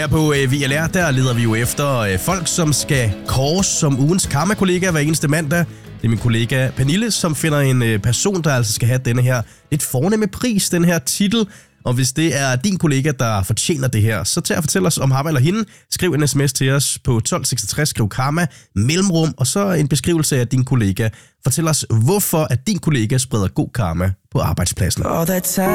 Her på VLR, der leder vi jo efter folk, som skal kåres som ugens karma-kollega hver eneste mandag. Det er min kollega Pernille, som finder en person, der altså skal have denne her lidt fornemme pris, den her titel. Og hvis det er din kollega, der fortjener det her, så tag og fortæl os om ham eller hende. Skriv en sms til os på 1266, skriv karma, mellemrum, og så en beskrivelse af din kollega. Fortæl os, hvorfor at din kollega spreder god karma på arbejdspladsen.